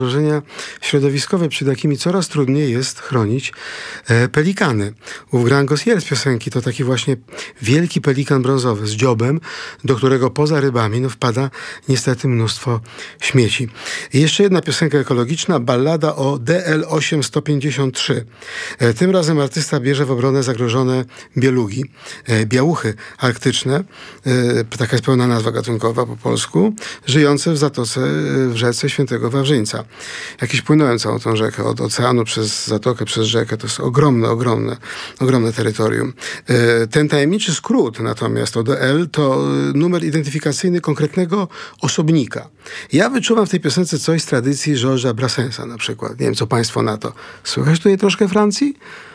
Zagrożenia środowiskowe, przed jakimi coraz trudniej jest chronić pelikany. Ów Grand Gossier z piosenki to taki właśnie wielki pelikan brązowy z dziobem, do którego poza rybami wpada niestety mnóstwo śmieci. I jeszcze jedna piosenka ekologiczna, ballada o DL8-153. Tym razem artysta bierze w obronę zagrożone bielugi, białuchy arktyczne, taka jest pełna nazwa gatunkowa po polsku, żyjące w zatoce w rzece Świętego Wawrzyńca. Jakiś płynąłem całą tą rzekę, od oceanu przez zatokę, przez rzekę. To jest ogromne terytorium. Ten tajemniczy skrót natomiast ODL to numer identyfikacyjny konkretnego osobnika. Ja wyczuwam w tej piosence coś z tradycji Georgesa Brassensa na przykład. Nie wiem, co państwo na to. Słychać tutaj troszkę Francji?